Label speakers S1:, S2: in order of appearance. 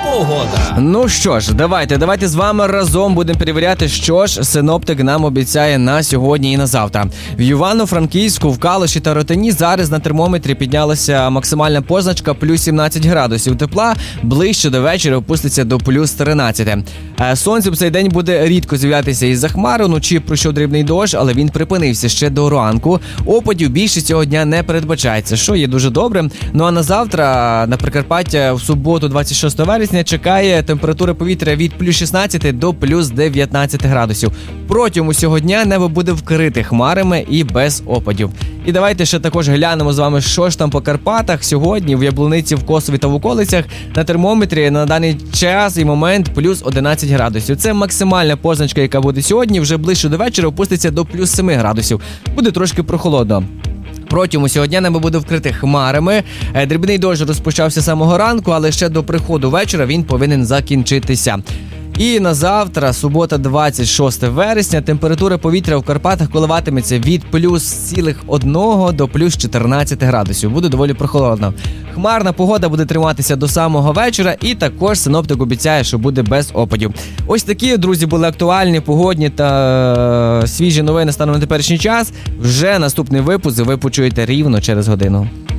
S1: Погода.
S2: Ну що ж, давайте з вами разом будемо перевіряти, що ж синоптик нам обіцяє на сьогодні і на завтра. В Івано-Франківську, в Калуші та Ротині зараз на термометрі піднялася максимальна позначка плюс 17 градусів тепла, ближче до вечора опуститься до плюс 13. Сонце в цей день буде рідко з'являтися із-за хмар, вночі пройшов дрібний дощ, але він припинився ще до ранку. Опадів більше цього дня не передбачається, що є дуже добре. Ну а на завтра на Прикарпаття в суботу 26 вересня чекає температура повітря від плюс 16 до плюс 19 градусів. Протягом усього дня небо буде вкрите хмарами і без опадів. І давайте ще також глянемо з вами, що ж там по Карпатах. Сьогодні в Яблуниці, в Косові та в околицях на термометрі на даний час і момент плюс 11 градусів. Це максимальна позначка, яка буде сьогодні. Вже ближче до вечора опуститься до плюс 7 градусів. Буде трошки прохолодно. Протягом усього дня небо буде вкрите хмарами. Дрібний дощ розпочався з самого ранку, але ще до приходу вечора він повинен закінчитися. І на завтра, субота 26 вересня, температура повітря в Карпатах коливатиметься від плюс 1 до плюс 14 градусів. Буде доволі прохолодно. Хмарна погода буде триматися до самого вечора, і також синоптик обіцяє, що буде без опадів. Ось такі, друзі, були актуальні, погодні та свіжі новини станом на теперішній час. Вже наступний випуск ви почуєте рівно через годину.